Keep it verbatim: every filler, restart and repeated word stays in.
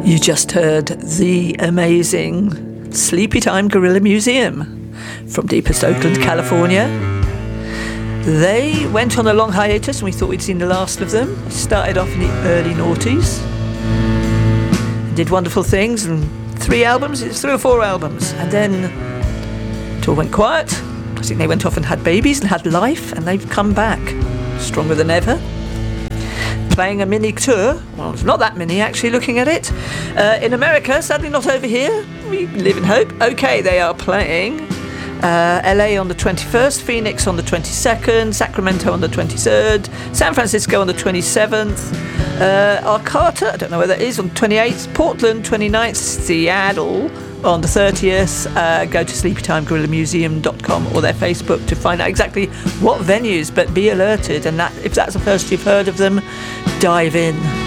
You just heard the amazing Sleepytime Gorilla Museum from deepest Oakland, California. They went on a long hiatus and we thought we'd seen the last of them. Started off in the early noughties, did wonderful things, and three albums, it's three or four albums, and then it all went quiet. I think they went off and had babies and had life, and they've come back stronger than ever. Playing a mini tour, well, it's not that mini actually looking at it, uh, in America, sadly not over here, we live in hope. Okay, they are playing uh, L A on the twenty-first, Phoenix on the twenty-second, Sacramento on the twenty-third, San Francisco on the twenty-seventh, uh, Arcata, I don't know where that is, on the twenty-eighth, Portland twenty-ninth, Seattle on the thirtieth. Uh, go to sleepytime gorilla museum dot com or their Facebook to find out exactly what venues, but be alerted, and that if that's the first you've heard of them, dive in.